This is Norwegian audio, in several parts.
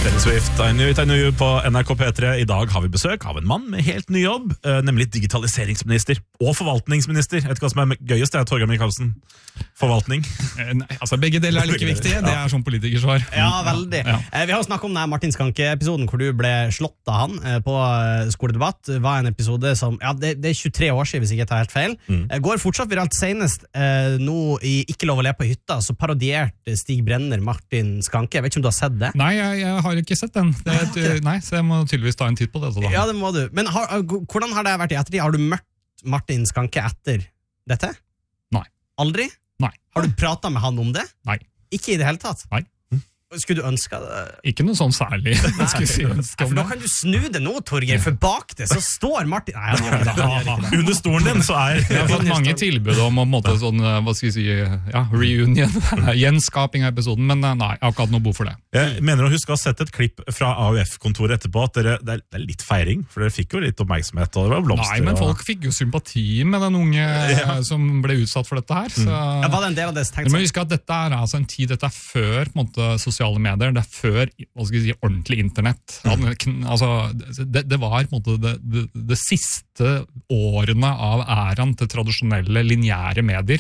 Taylor Swift, I knew you på NRK P3. I dag har vi besøk av en mann med helt ny jobb, nemlig digitaliseringsminister og forvaltningsminister. Jeg vet ikke hva som er gøyest, det er Torgeir Micaelsen. Forvaltning. Nei, altså begge deler er like viktige, det er sånn politikersvar. Ja, veldig. Ja. Vi har snakket om denne Martin Skanke-episoden hvor du ble slått av han på skoledebatt. Det var en episode som, ja, det er 23 år siden hvis jeg ikke tar helt feil. Går fortsatt viralt senest nå i Ikke lov å le på hytta, så parodierte Stig Brenner Martin Skanke. Jeg vet ikke om du har sett det? Nei, jeg har ikke sett den. Nei, så jeg må tydeligvis ta en titt på det. Da. Ja, det må du. Men hvordan har det vært i ettertid? Har du møtt Martin Skanke etter dette? Nei. Aldri? Nei. Har du pratet med han om det? Nei. Ikke i det hele tatt? Nei. Skulle du ønske det? Ikke noe sånn særlig. For da kan du snu det nå, Torgeir, for bak det så står Martin... Under stolen din så er... Jeg har fått mange tilbud om en måte sånn, hva skal vi si, ja, reunion, gjenskaping av episoden, men nei, jeg har ikke hatt noe behov for det. Jeg mener å huske å ha sett et klipp fra AUF-kontoret etterpå, at det er litt feiring, for dere fikk jo litt oppmerksomhet, og det var blomster. Nei, men folk fikk jo sympati med den unge som ble utsatt for dette her. Så... Ja, var det en del av det Du må huske at dette er altså en tid, dette er før på en måte, sosiale medier, det er før hva skal vi si, ordentlig internett. Altså, det var på en måte det siste årene av æraen til tradisjonelle lineære medier.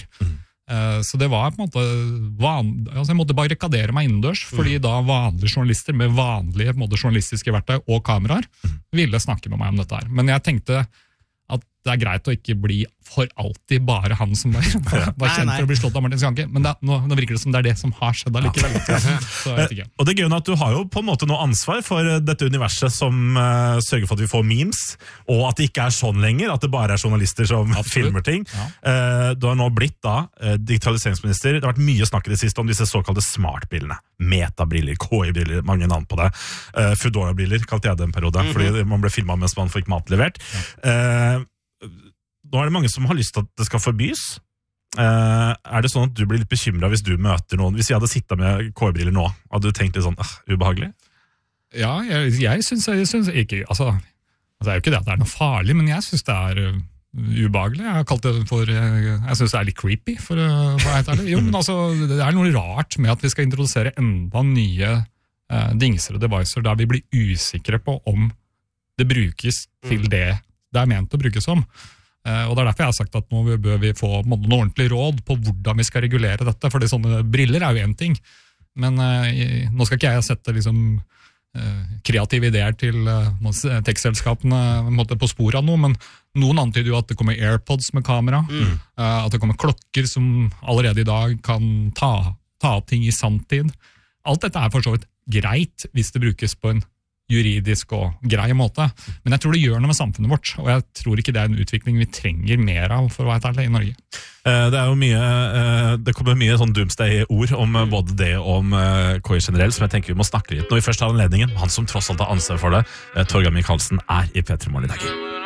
Så det var på en måte altså jeg måtte barrikadere meg innendørs, fordi da vanlige journalister med vanlige på en måte, journalistiske verktøy og kameraer ville snakke med meg om dette her. Men jeg tenkte at det er greit å ikke bli for alltid bare han som var kjent for å bli slått av Martin Skanke, men nå virker det som det er det som har skjedd allikevel. Så jeg vet ikke. Og det er gøy at du har jo på en måte noe ansvar for dette universet som sørger for at vi får memes, og at det ikke er sånn lenger, at det bare er journalister som filmer ting. Ja. Du har nå blitt da digitaliseringsminister. Det har vært mye snakk i det siste om disse såkalte smartbrillene. Metabriller, KI-briller, mange navn på det. Foodora-briller kalte jeg det en periode, fordi man ble filmet mens man fikk mat levert. Nå er det mange som har lyst til at det skal forbys. Er det sånn at du blir litt bekymret hvis du møter noen? Hvis jeg hadde sittet med KI-briller nå, hadde du tenkt litt sånn, ubehagelig? Ja, jeg synes ikke, altså det er jo ikke det at det er noe farlig, men jeg synes det er ubehagelig. Jeg har kalt det for, jeg synes det er litt creepy, for å være helt ærlig. Jo, men altså, det er noe rart med at vi skal introdusere enda nye dingser og devicer, der vi blir usikre på om det brukes til det det er ment å brukes som. Og det er derfor jeg har sagt at nå bør vi få noen ordentlig råd på hvordan vi skal regulere dette, fordi sånne briller er jo en ting, men nå skal ikke jeg sette liksom kreative ideer til tekstselskapene på sporet av noe, men noen antyder jo at det kommer AirPods med kamera, at det kommer klokker som allerede i dag kan ta opp ting i sanntid. Alt dette er for så vidt greit hvis det brukes på en juridisk og grei måte, men jeg tror det gjør noe med samfunnet vårt, og jeg tror ikke det er en utvikling vi trenger mer av for å være ærlig i Norge. Det er jo mye, det kommer mye sånn doomsday-ord om både det og om KI generelt, som jeg tenker vi må snakke litt. Når vi først har anledningen, han som tross alt har ansvar for det, Torgeir Micaelsen, er i P3 Morgen i dag.